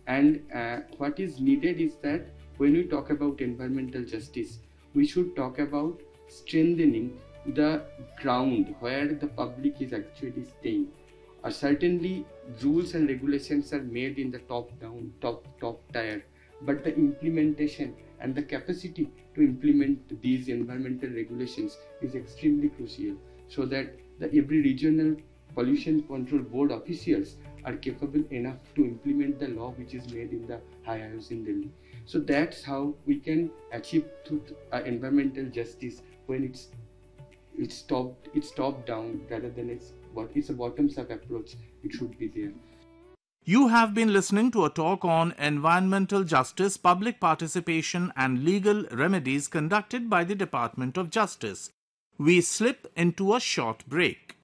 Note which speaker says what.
Speaker 1: And what is needed is that when we talk about environmental justice, we should talk about strengthening the ground where the public is actually staying. Certainly, rules and regulations are made in the top down, top tier, but the implementation and the capacity to implement these environmental regulations is extremely crucial, so that every regional pollution control board officials are capable enough to implement the law which is made in the high IOC in Delhi. So that's how we can achieve environmental justice when it's top down rather than it's a bottoms up approach. It should be there.
Speaker 2: You have been listening to a talk on environmental justice, public participation, and legal remedies conducted by the Department of Justice. We slip into a short break.